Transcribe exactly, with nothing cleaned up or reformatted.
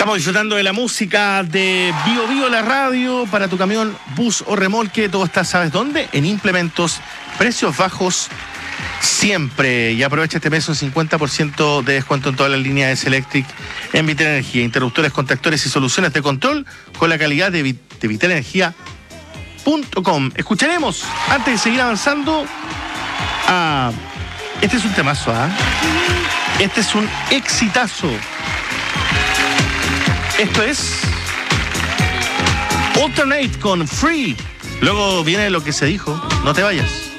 Estamos disfrutando de la música de Bio Bio, la radio, para tu camión, bus o remolque. Todo está, ¿sabes dónde? En Implementos, precios bajos siempre. Y aprovecha este mes un cincuenta por ciento de descuento en todas las líneas de S-Electric en Vital Energía. Interruptores, contactores y soluciones de control con la calidad de, de vital energía punto com. Escucharemos, antes de seguir avanzando, a... Este es un temazo, ¿ah? ¿eh? Este es un exitazo. Esto es Alternate con Free. Luego viene lo que se dijo. No te vayas.